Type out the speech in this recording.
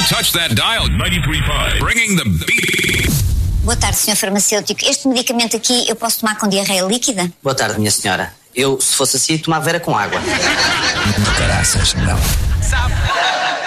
Don't touch that dial. 93.5. Bringing the beat. Boa tarde, Sr. Farmacêutico. Este medicamento aqui eu posso tomar com diarreia líquida? Boa tarde, minha senhora. Eu, se fosse assim, tomava era com água. Caraças, não.